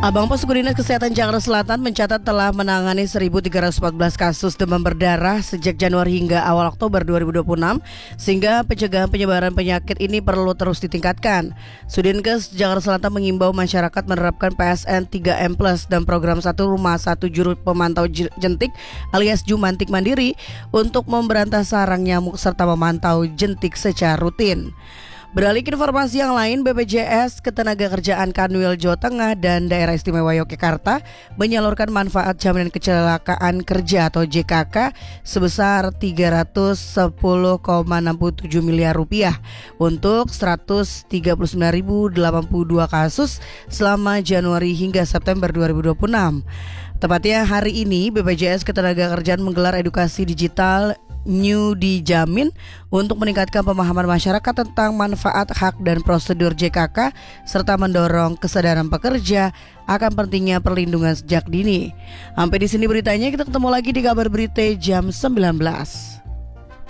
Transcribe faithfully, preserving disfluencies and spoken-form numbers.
Abang Pos Dinas Kesehatan Jakarta Selatan mencatat telah menangani seribu tiga ratus empat belas kasus demam berdarah sejak Januari hingga awal Oktober dua ribu dua puluh enam, sehingga pencegahan penyebaran penyakit ini perlu terus ditingkatkan. Sudinkes Jakarta Selatan mengimbau masyarakat menerapkan P S N tiga M plus dan program satu rumah satu juru pemantau jentik alias Jumantik Mandiri untuk memberantas sarang nyamuk serta memantau jentik secara rutin. Beralih ke informasi yang lain, B P J S Ketenagakerjaan Kanwil Jawa Tengah dan Daerah Istimewa Yogyakarta menyalurkan manfaat jaminan kecelakaan kerja atau J K K sebesar tiga ratus sepuluh koma enam tujuh miliar rupiah untuk seratus tiga puluh sembilan ribu delapan puluh dua kasus selama Januari hingga September dua ribu dua puluh enam. Tepatnya hari ini B P J S Ketenagakerjaan menggelar edukasi digital New Dijamin untuk meningkatkan pemahaman masyarakat tentang manfaat, hak dan prosedur J K K serta mendorong kesadaran pekerja akan pentingnya perlindungan sejak dini. Sampai di sini beritanya, kita ketemu lagi di kabar berita jam sembilan belas.